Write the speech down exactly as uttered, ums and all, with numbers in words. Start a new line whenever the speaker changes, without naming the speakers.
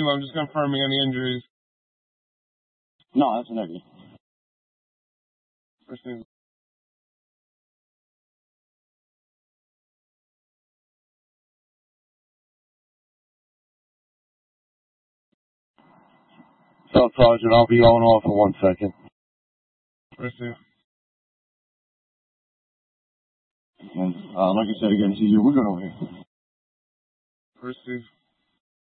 I'm just confirming any injuries.
No, that's an negative.
Receive.
So, Sergeant, I'll be on off in one second.
Receive.
And, uh, like I said again, see you. We're good over here.
Receive.